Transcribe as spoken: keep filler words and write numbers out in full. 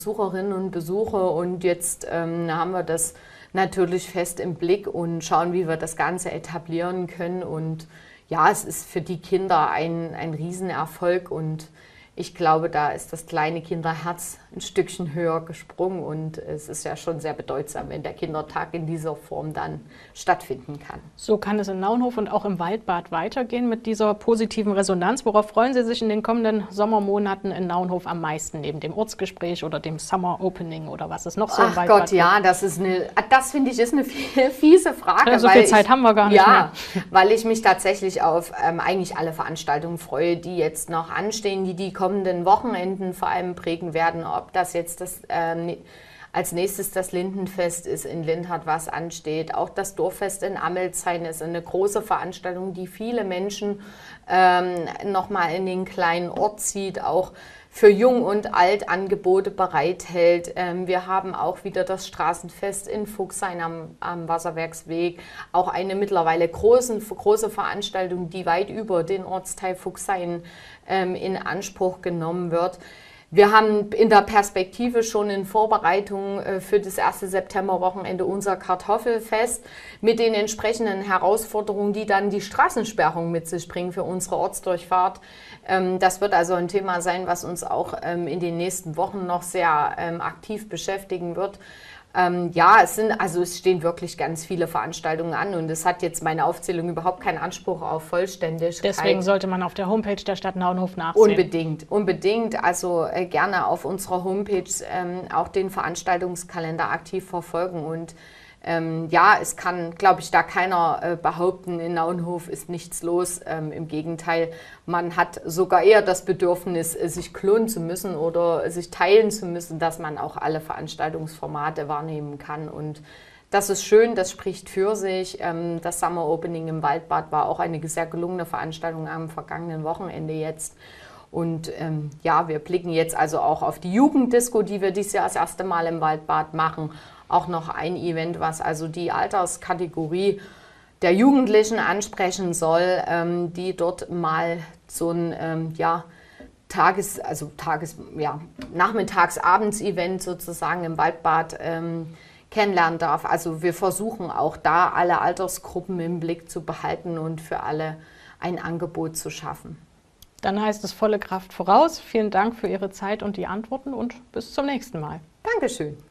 Besucherinnen und Besucher, und jetzt ähm, haben wir das natürlich fest im Blick und schauen, wie wir das Ganze etablieren können. Und ja, es ist für die Kinder ein, ein Riesenerfolg, und ich glaube, da ist das kleine Kinderherz ein Stückchen höher gesprungen, und es ist ja schon sehr bedeutsam, wenn der Kindertag in dieser Form dann stattfinden kann. So kann es in Naunhof und auch im Waldbad weitergehen mit dieser positiven Resonanz. Worauf freuen Sie sich in den kommenden Sommermonaten in Naunhof am meisten, neben dem Ortsgespräch oder dem Summer Opening oder was ist noch so im Ach Waldbad? Gott, ja, das ist eine, das finde ich ist eine fiese Frage. Ja, so viel Zeit ich, haben wir gar nicht ja, mehr. Weil ich mich tatsächlich auf ähm, eigentlich alle Veranstaltungen freue, die jetzt noch anstehen, die die kommenden Wochenenden vor allem prägen werden. Ob das jetzt das ähm, als nächstes das Lindenfest ist in Lindhardt, was ansteht. Auch das Dorffest in Amelsheim ist eine große Veranstaltung, die viele Menschen ähm, nochmal in den kleinen Ort zieht, auch für Jung und Alt Angebote bereithält. Ähm, wir haben auch wieder das Straßenfest in Fuchshain am, am Wasserwerksweg. Auch eine mittlerweile großen, große Veranstaltung, die weit über den Ortsteil Fuchshain ähm, in Anspruch genommen wird. Wir haben in der Perspektive schon in Vorbereitung für das erste Septemberwochenende unser Kartoffelfest mit den entsprechenden Herausforderungen, die dann die Straßensperrung mit sich bringen für unsere Ortsdurchfahrt. Das wird also ein Thema sein, was uns auch in den nächsten Wochen noch sehr aktiv beschäftigen wird. Ähm, ja, es sind, also es stehen wirklich ganz viele Veranstaltungen an, und es hat jetzt meine Aufzählung überhaupt keinen Anspruch auf Vollständigkeit. Deswegen sollte man auf der Homepage der Stadt Naunhof nachsehen. Unbedingt, unbedingt. Also äh, gerne auf unserer Homepage ähm, auch den Veranstaltungskalender aktiv verfolgen. Und ähm, ja, es kann, glaube ich, da keiner äh, behaupten, in Naunhof ist nichts los. Ähm, im Gegenteil, man hat sogar eher das Bedürfnis, sich klonen zu müssen oder sich teilen zu müssen, dass man auch alle Veranstaltungsformate wahrnehmen kann. Und das ist schön, das spricht für sich. Ähm, das Summer Opening im Waldbad war auch eine sehr gelungene Veranstaltung am vergangenen Wochenende jetzt. Und ähm, ja, wir blicken jetzt also auch auf die Jugenddisco, die wir dieses Jahr das erste Mal im Waldbad machen. Auch noch ein Event, was also die Alterskategorie der Jugendlichen ansprechen soll, ähm, die dort mal so ein ähm, ja, Tages-, also Tages-, ja, Nachmittags-Abends-Event sozusagen im Waldbad ähm, kennenlernen darf. Also wir versuchen auch da alle Altersgruppen im Blick zu behalten und für alle ein Angebot zu schaffen. Dann heißt es volle Kraft voraus. Vielen Dank für Ihre Zeit und die Antworten und bis zum nächsten Mal. Dankeschön.